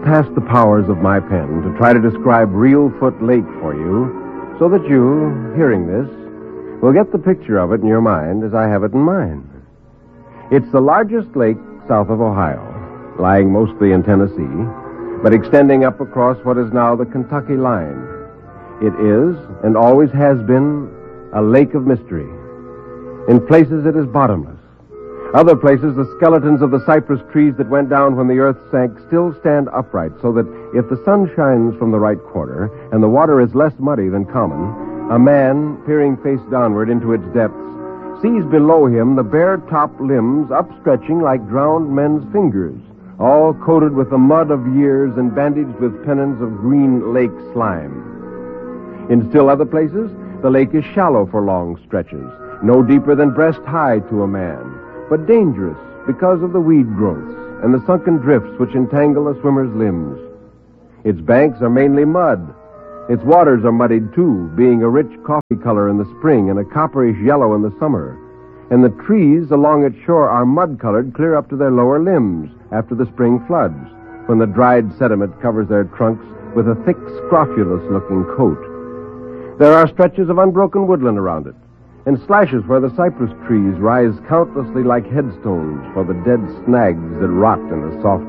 task the powers of my pen to try to describe Reelfoot Lake for you so that you, hearing this, will get the picture of it in your mind as I have it in mine. It's the largest lake south of Ohio, lying mostly in Tennessee, but extending up across what is now the Kentucky line. It is, and always has been, a lake of mystery. In places it is bottomless. Other places, the skeletons of the cypress trees that went down when the earth sank still stand upright, so that if the sun shines from the right quarter and the water is less muddy than common, a man, peering face downward into its depths, sees below him the bare top limbs upstretching like drowned men's fingers, all coated with the mud of years and bandaged with pennons of green lake slime. In still other places, the lake is shallow for long stretches, no deeper than breast high to a man, but dangerous because of the weed growths and the sunken drifts which entangle a swimmer's limbs. Its banks are mainly mud. Its waters are muddied, too, being a rich coffee color in the spring and a copperish yellow in the summer. And the trees along its shore are mud-colored clear up to their lower limbs after the spring floods, when the dried sediment covers their trunks with a thick, scrofulous-looking coat. There are stretches of unbroken woodland around it, and slashes where the cypress trees rise countlessly like headstones for the dead snags that rot in the soft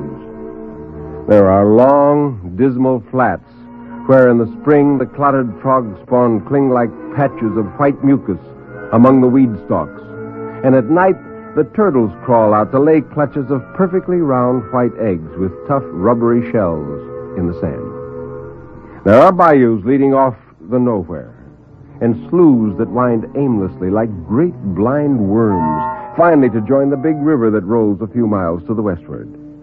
ooze. There are long, dismal flats where in the spring the clotted frog spawn cling like patches of white mucus among the weed stalks, and at night the turtles crawl out to lay clutches of perfectly round white eggs with tough, rubbery shells in the sand. There are bayous leading off the nowhere, and sloughs that wind aimlessly like great blind worms, finally to join the big river that rolls a few miles to the westward.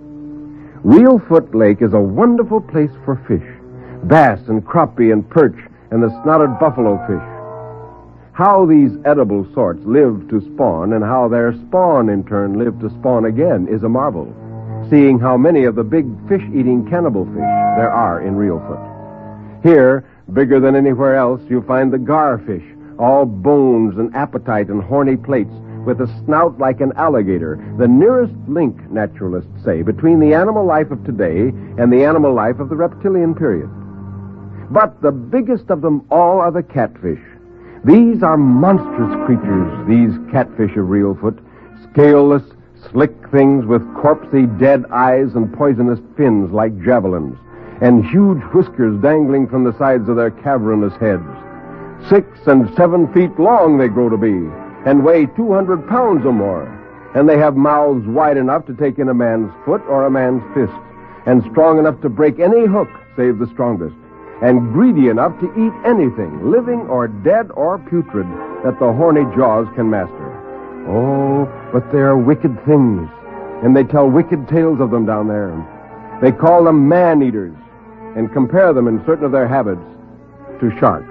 Reelfoot Lake is a wonderful place for fish, bass and crappie and perch and the snouted buffalo fish. How these edible sorts live to spawn and how their spawn in turn live to spawn again is a marvel, seeing how many of the big fish-eating cannibal fish there are in Reelfoot. Here, bigger than anywhere else, you find the garfish, all bones and appetite and horny plates, with a snout like an alligator, the nearest link, naturalists say, between the animal life of today and the animal life of the reptilian period. But the biggest of them all are the catfish. These are monstrous creatures, these catfish of Reelfoot, scaleless, slick things with corpsey dead eyes and poisonous fins like javelins, and huge whiskers dangling from the sides of their cavernous heads. 6 and 7 feet long they grow to be, and weigh 200 pounds or more, and they have mouths wide enough to take in a man's foot or a man's fist, and strong enough to break any hook save the strongest, and greedy enough to eat anything, living or dead or putrid, that the horny jaws can master. Oh, but they are wicked things, and they tell wicked tales of them down there. They call them man-eaters, and compare them in certain of their habits to sharks.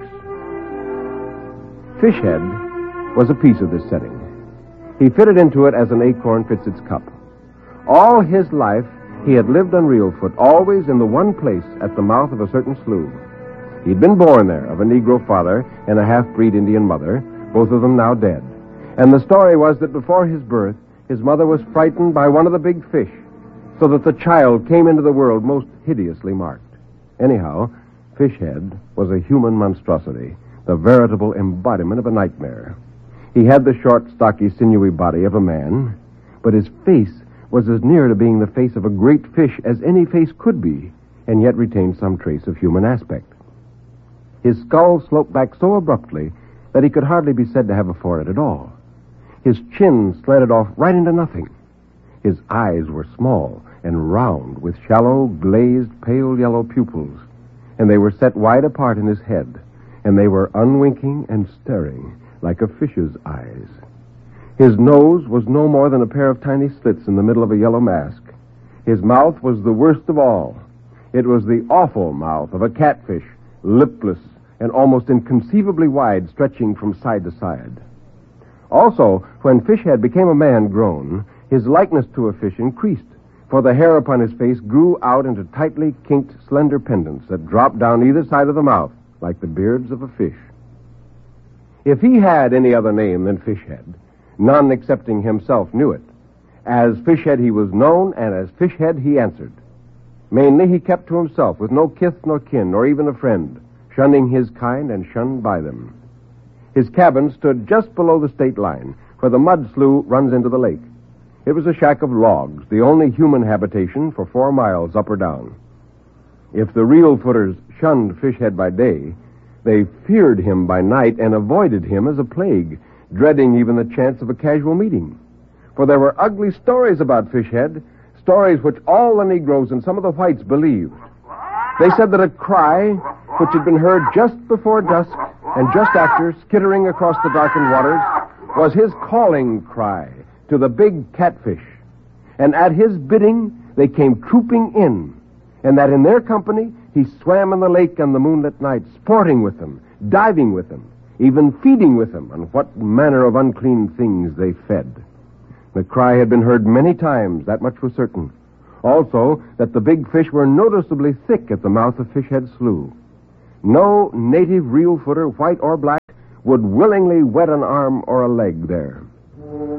Fishhead was a piece of this setting. He fitted into it as an acorn fits its cup. All his life, he had lived on Reelfoot, always in the one place at the mouth of a certain slough. He'd been born there of a Negro father and a half-breed Indian mother, both of them now dead. And the story was that before his birth, his mother was frightened by one of the big fish, so that the child came into the world most hideously marked. Anyhow, Fishhead was a human monstrosity, the veritable embodiment of a nightmare. He had the short, stocky, sinewy body of a man, but his face was as near to being the face of a great fish as any face could be, and yet retained some trace of human aspect. His skull sloped back so abruptly that he could hardly be said to have a forehead at all. His chin slanted off right into nothing. His eyes were small and round, with shallow, glazed, pale yellow pupils, and they were set wide apart in his head, and they were unwinking and staring like a fish's eyes. His nose was no more than a pair of tiny slits in the middle of a yellow mask. His mouth was the worst of all. It was the awful mouth of a catfish, lipless and almost inconceivably wide, stretching from side to side. Also, when Fishhead became a man grown, his likeness to a fish increased, for the hair upon his face grew out into tightly kinked, slender pendants that dropped down either side of the mouth, like the beards of a fish. If he had any other name than Fishhead, none excepting himself knew it. As Fishhead he was known, and as Fishhead he answered. Mainly he kept to himself, with no kith nor kin, nor even a friend, shunning his kind and shunned by them. His cabin stood just below the state line, where the mud slough runs into the lake. It was a shack of logs, the only human habitation for 4 miles up or down. If the real footers shunned Fishhead by day, they feared him by night and avoided him as a plague, dreading even the chance of a casual meeting. For there were ugly stories about Fishhead, stories which all the Negroes and some of the whites believed. They said that a cry, which had been heard just before dusk and just after, skittering across the darkened waters, was his calling cry to the big catfish. And at his bidding, they came trooping in, and that in their company, he swam in the lake on the moonlit night, sporting with them, diving with them, even feeding with them, on what manner of unclean things they fed. The cry had been heard many times, that much was certain. Also, that the big fish were noticeably thick at the mouth of Fishhead Slough. No native real footer, white or black, would willingly wet an arm or a leg there.